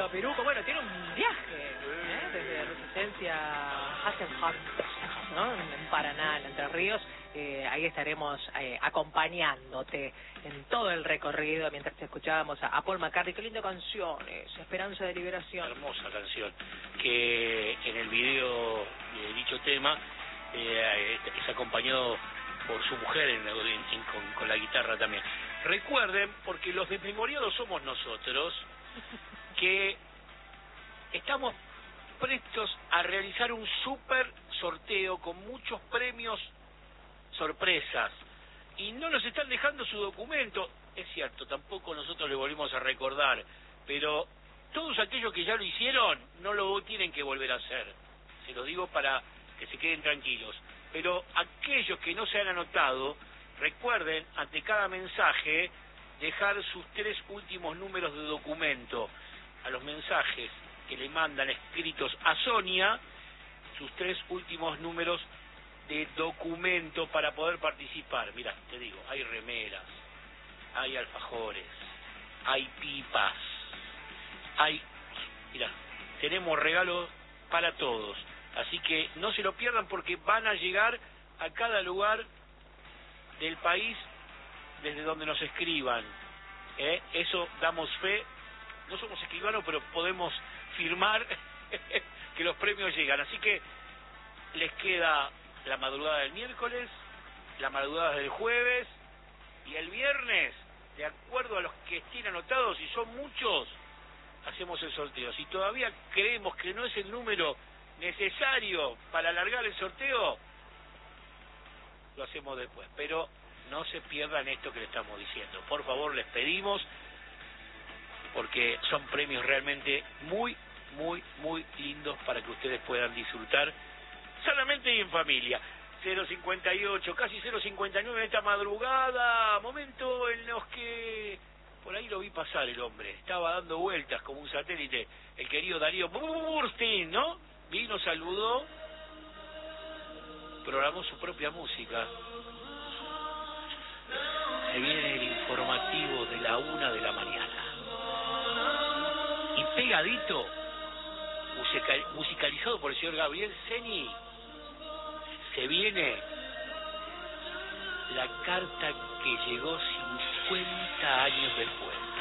Pablo Peruco, bueno, tiene un viaje desde Resistencia a Hasselhoff, ¿no? En Paraná, en Entre Ríos. Ahí estaremos acompañándote en todo el recorrido mientras te escuchábamos a Paul McCartney. Qué linda canción, Esperanza de Liberación. Hermosa canción, que en el video de dicho tema es acompañado por su mujer con la guitarra también. Recuerden, porque los desmemoriados somos nosotros, que estamos prestos a realizar un super sorteo con muchos premios sorpresas, y no nos están dejando su documento. Es cierto, tampoco nosotros le volvimos a recordar, pero todos aquellos que ya lo hicieron no lo tienen que volver a hacer, se lo digo para que se queden tranquilos. Pero aquellos que no se han anotado, recuerden ante cada mensaje dejar sus 3 últimos números de documento. A los mensajes que le mandan escritos a Sonia, sus 3 últimos números de documento para poder participar. Mira, te digo, hay remeras, hay alfajores, hay pipas, mira, tenemos regalos para todos. Así que no se lo pierdan, porque van a llegar a cada lugar del país desde donde nos escriban. Eso damos fe. No somos escribanos, pero podemos firmar que los premios llegan. Así que les queda la madrugada del miércoles, la madrugada del jueves y el viernes, de acuerdo a los que estén anotados, y son muchos, hacemos el sorteo. Si todavía creemos que no es el número necesario para alargar el sorteo, lo hacemos después. Pero no se pierdan esto que le estamos diciendo. Por favor, les pedimos, porque son premios realmente muy, muy, muy lindos para que ustedes puedan disfrutar solamente y en familia. 058, casi 059 en esta madrugada, momento en los que por ahí lo vi pasar el hombre, estaba dando vueltas como un satélite, el querido Darío Burstein, ¿no? Vino, saludó, programó su propia música. Se viene el informativo de la 1 de la mañana. Y pegadito, musicalizado por el señor Gabriel Ceni, se viene la carta que llegó 50 años después.